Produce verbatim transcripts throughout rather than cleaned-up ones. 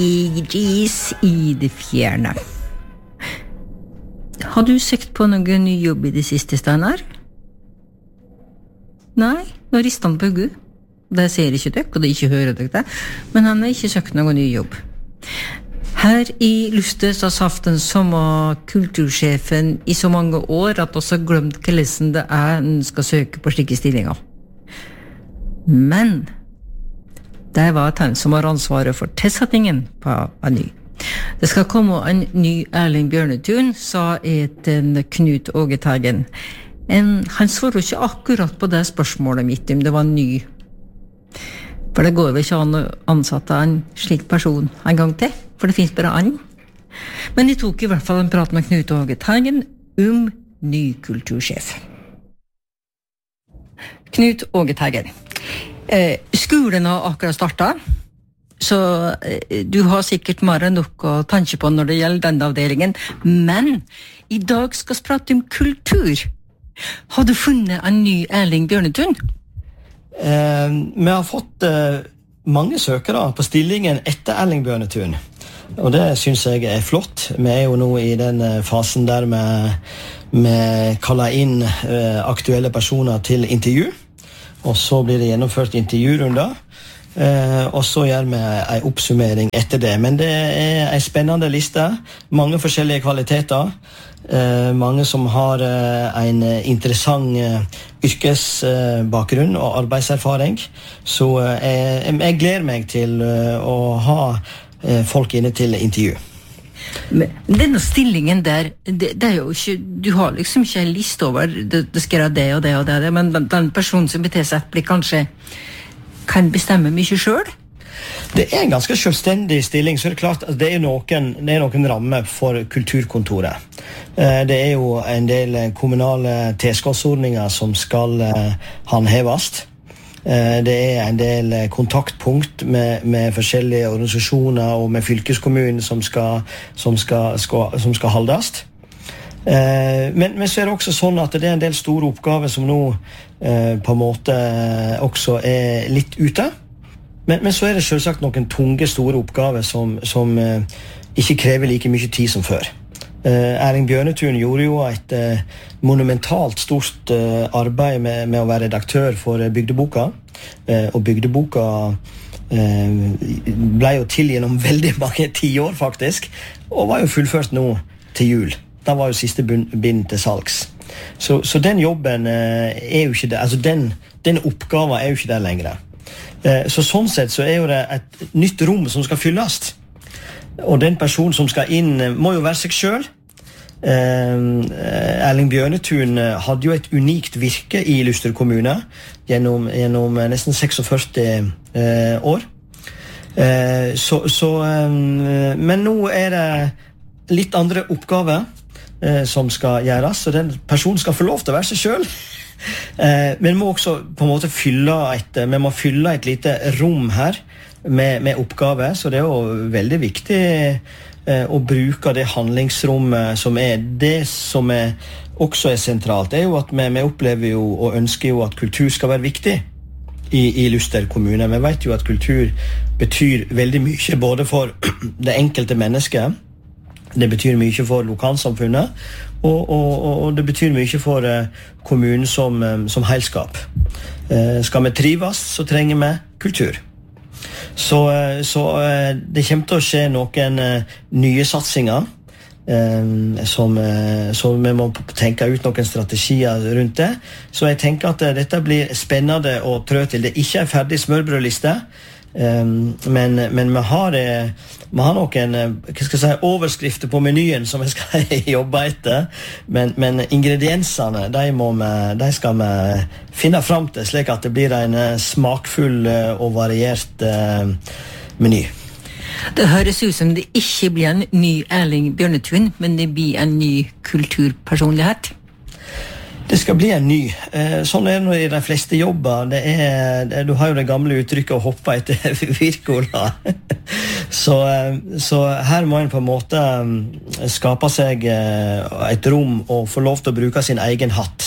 Gris i det fjerne. Har du søkt på noen ny jobb i det siste, Steinar? Nei, nå rister han på hodet. Det ser ikke dere, og det ikke hører dere, men han har ikke søkt noen ny jobb. Her i Lustet så har hatt den samme kultursjefen i så mange år at vi har glemt hvordan det er en skal søke på slike stillinger. Men det var han som har ansvaret for tilsettingen på en ny. Det skal komme en ny Erling Bjørnetun, sa et Knut Åge Teigen. En, han svarer ikke akkurat på det spørsmålet mitt om det var ny. For det går vel ikke an å ansette en slik person en gang til, for det finnes bare an. Men jeg tok i hvert fall en prat med Knut Åge Teigen om ny kultursjef. Knut Åge Teigen. Eh, skolen har akkurat startet, så eh, du har sikkert mer enn nok å tenke på når det gjelder denne avdelingen, men i dag skal vi prate om kultur. Har du funnet en ny Erling Bjørnetun? Eh, vi har fått eh, mange søkere på stillingen etter Erling Bjørnetun, og det synes jeg er flott. Vi er jo nå i den fasen der vi, vi kaller inn eh, aktuelle personer til intervju, og så blir det gjennomført intervjurunder, eh, og så gjør vi en oppsummering etter det. Men det er en spennende liste, mange forskjellige kvaliteter, eh, mange som har eh, en interessant eh, yrkesbakgrunn og arbeidserfaring, så eh, jeg gleder meg til eh, å ha eh, folk inne til intervju. Men denne stillingen der, det, det er jo ikke, du har liksom ikke en liste over, det, det skal gjøre det og det og det, men den personen som beter seg blir kanskje, kan bestemme mye selv? Det er en ganske selvstendig stilling, så er det klart at det er noen, det er noen rammer for kulturkontoret. Det er jo en del kommunale tilskuddsordninger som skal håndheves. Det er en del kontaktpunkt med, med forskjellige organisasjoner og med fylkeskommunen som skal, som skal, skal, som skal holdes. Men, men så er det også sånn at det er en del store oppgaver som nå på en måte også er litt ute. Men, men så er det selvsagt noen tunge, store oppgaver som, som ikke krever like mye tid som før. Uh, Erling Bjørnetun gjorde jo et uh, monumentalt stort uh, arbeid med, med å være redaktør for uh, Bygdeboka, uh, og Bygdeboka uh, ble jo til gjennom veldig mange tiår faktisk, og var jo fullført nå til jul. Da var jo siste bind til salgs. Så, så den jobben uh, er jo ikke det, altså den, den oppgaven er jo ikke der lenger. Uh, så sånn sett så er jo det et nytt rom som skal fylles. Og den personen som skal inn må jo være seg selv. Eh, Erling Bjørnetun hadde jo et unikt virke i Luster kommune gjennom, gjennom nesten førtiseks eh, år. Eh, så, så, eh, men nå er det litt andre oppgaver eh, som skal gjøres, så den personen skal få lov til å være seg selv. Eh, men må også på en måte fylle et, vi må fylle et lite rom her med, med oppgaver, så det er jo veldig viktig eh, å bruke det handlingsrommet som er det som er, også er sentralt. Det er jo at vi, vi opplever jo og ønsker jo at kultur skal være viktig i, i Luster kommune. Vi vet jo at kultur betyr veldig mye både for det enkelte mennesket, det betyr mye for lokalsamfunnet, og, og, og det betyr mye for uh, kommunen som, um, som heilskap. Uh, skal vi trives, så trenger vi kultur. Så, uh, så uh, det kommer til å skje noen uh, nye satsinger, uh, som, uh, så vi må tenke ut noen strategier rundt det. Så jeg tenker at uh, dette blir spennende å trø til. Det ikke er ferdig smørbrødliste, Um, men, men vi har, vi har noen hva skal jeg si, overskrifter på menyen som vi skal jobbe etter, men, men ingrediensene de, må vi, de skal vi finne frem til slik at det blir en smakfull og variert uh, meny. Det høres ut som det ikke blir en ny Erling Bjørnetun, men det blir en ny kulturpersonlighet. Det skal bli en ny. Sånn er det i de fleste jobber. Det er, det, du har jo det gamle uttrykket å hoppe etter Wirkola. så, så her må en på en måte skape seg et rom og få lov til å bruke sin egen hatt.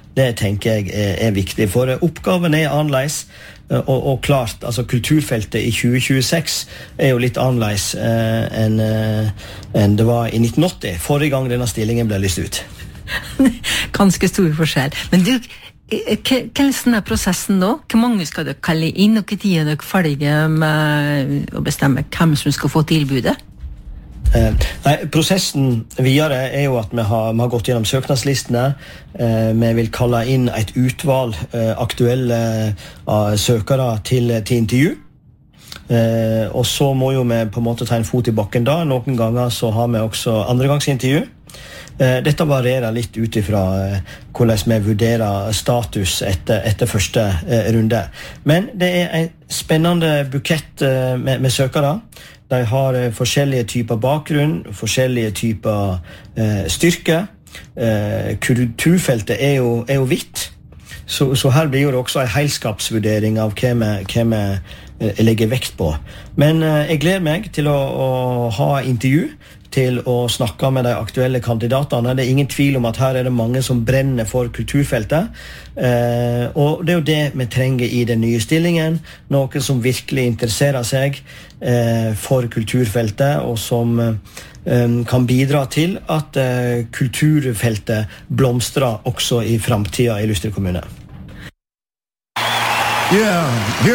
det tenker jeg er, er viktig, for oppgaven er annerledes, og, og klart, altså kulturfeltet i tjue tjueseks er jo litt annerledes eh, enn eh, enn det var i nitten åtti, forrige gang denne stillingen ble lyst ut. Ganske stor forskjell. Men du, hvordan er prosessen nå? Hvor mange skal dere kalle inn, og hvor tid er dere ferdige med å bestemme hvem som skal få tilbudet? Eh, nei, prosessen videre er jo at vi har, vi har gått gjennom søknadslistene. Eh, vi vil kalle inn et utvalg eh, aktuelle eh, søkere til, til intervju. Eh, og så må jo vi på en måte ta en fot i bakken da. Noen ganger så har vi også andregangsintervju. Eh, dette varierer litt ut ifra eh, hvordan vi vurderer status etter, etter første eh, runde. Men det er en spennende bukett eh, med, med søkere. De har eh, forskjellige typer bakgrunn, forskjellige typer eh, styrke. Eh, kulturfeltet er jo, er jo vidt. Så, så her blir jo det også en helskapsvurdering av hva vi, hva vi eh, legger vekt på. Men eh, jeg gleder meg til å, å ha intervju, til å snakke med de aktuelle kandidatene. Det er ingen tvil om at her er det mange som brenner for kulturfeltet. Eh, og det er jo det vi trenger i den nye stillingen. Noen som virkelig interesserer seg eh, for kulturfeltet, og som eh, kan bidra til at eh, kulturfeltet blomstrer også i fremtiden i Luster kommune. Yeah.